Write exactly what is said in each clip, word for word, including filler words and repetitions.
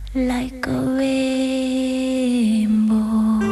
like a rainbow.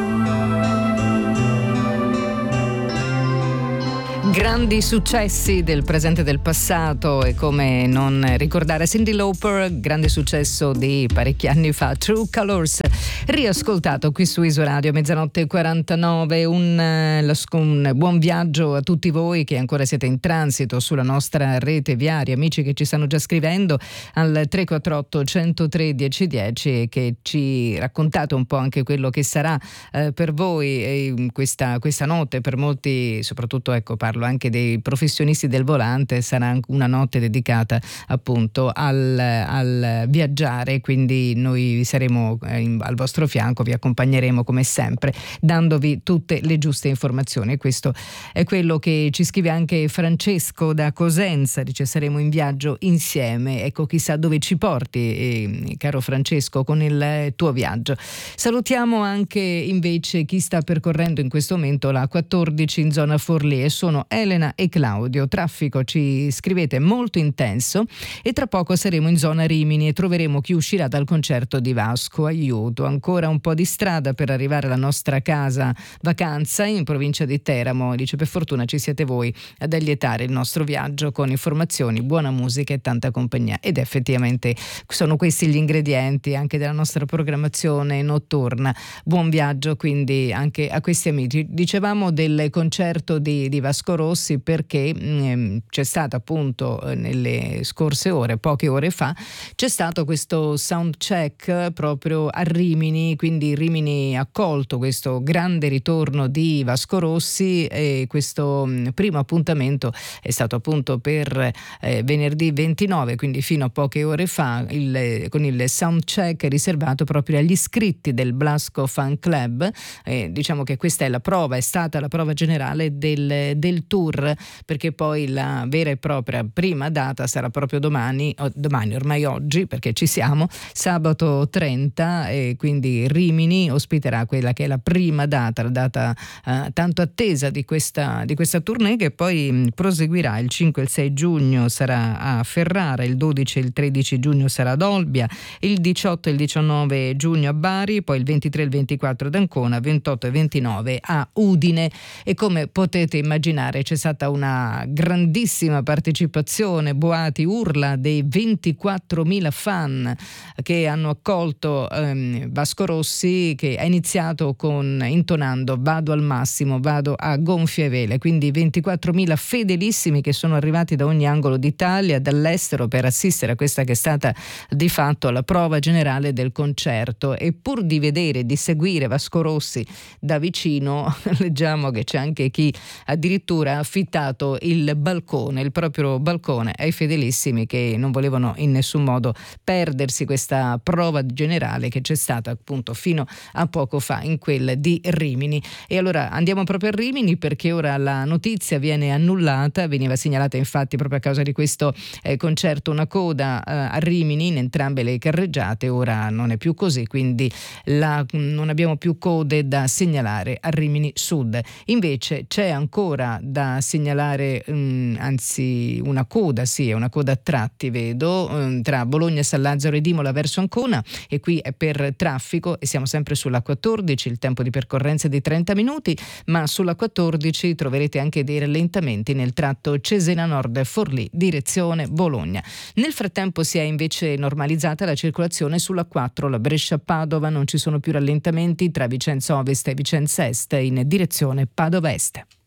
Grandi successi del presente e del passato, e come non ricordare Cyndi Lauper, grande successo di parecchi anni fa, True Colors, riascoltato qui su Isoradio, mezzanotte e quarantanove. Un, un buon viaggio a tutti voi che ancora siete in transito sulla nostra rete viaria, amici che ci stanno già scrivendo al tre quattro otto, uno zero tre, uno zero uno zero, e che ci raccontate un po' anche quello che sarà eh, per voi eh, questa, questa notte. Per molti, soprattutto ecco parlo anche dei professionisti del volante, sarà una notte dedicata appunto al, al viaggiare, quindi noi saremo eh, al vostro fianco, vi accompagneremo come sempre dandovi tutte le giuste informazioni. Questo è quello che ci scrive anche Francesco da Cosenza, dice saremo in viaggio insieme, ecco chissà dove ci porti eh, caro Francesco con il tuo viaggio. Salutiamo anche invece chi sta percorrendo in questo momento la quattordici in zona Forlì, e sono Elena e Claudio. Traffico, ci scrivete, molto intenso, e tra poco saremo in zona Rimini e troveremo chi uscirà dal concerto di Vasco. Aiuto, ancora un po' di strada per arrivare alla nostra casa vacanza in provincia di Teramo. Dice per fortuna ci siete voi ad allietare il nostro viaggio con informazioni, buona musica e tanta compagnia, ed effettivamente sono questi gli ingredienti anche della nostra programmazione notturna. Buon viaggio quindi anche a questi amici. Dicevamo del concerto di, di Vasco Rossi perché mh, c'è stato appunto nelle scorse ore, poche ore fa, c'è stato questo sound check proprio a Rimini, quindi Rimini ha accolto questo grande ritorno di Vasco Rossi, e questo mh, primo appuntamento è stato appunto per eh, venerdì ventinove, quindi fino a poche ore fa, il, con il sound check riservato proprio agli iscritti del Blasco Fan Club. Eh, diciamo che questa è la prova, è stata la prova generale del, del tour, perché poi la vera e propria prima data sarà proprio domani, o domani ormai oggi perché ci siamo, sabato trenta, e quindi Rimini ospiterà quella che è la prima data, la data eh, tanto attesa di questa, di questa tournée, che poi mh, proseguirà il cinque e il sei giugno sarà a Ferrara, il dodici e il tredici giugno sarà ad Olbia, il diciotto e il diciannove giugno a Bari, poi il ventitré e il ventiquattro ad Ancona, ventotto e ventinove a Udine. E come potete immaginare c'è stata una grandissima partecipazione, boati, urla dei ventiquattromila fan che hanno accolto ehm, Vasco Rossi, che ha iniziato con intonando "Vado al massimo, vado a gonfie vele", quindi ventiquattromila fedelissimi che sono arrivati da ogni angolo d'Italia, dall'estero, per assistere a questa che è stata di fatto la prova generale del concerto. E pur di vedere, di seguire Vasco Rossi da vicino, leggiamo che c'è anche chi addirittura ha affittato il balcone, il proprio balcone, ai fedelissimi che non volevano in nessun modo perdersi questa prova generale che c'è stata appunto fino a poco fa in quel di Rimini. E allora andiamo proprio a Rimini, perché ora la notizia viene annullata, veniva segnalata infatti proprio a causa di questo eh, concerto una coda eh, a Rimini in entrambe le carreggiate. Ora non è più così, quindi la, non abbiamo più code da segnalare a Rimini Sud. Invece c'è ancora da segnalare, mh, anzi una coda, sì, è una coda a tratti, vedo, mh, tra Bologna, San Lazzaro e Imola verso Ancona, e qui è per traffico, e siamo sempre sulla quattordici, il tempo di percorrenza è di trenta minuti, ma sulla quattordici troverete anche dei rallentamenti nel tratto Cesena Nord Forlì direzione Bologna. Nel frattempo si è invece normalizzata la circolazione sulla quattro, la Brescia-Padova, non ci sono più rallentamenti tra Vicenza Ovest e Vicenza Est in direzione Padova Est.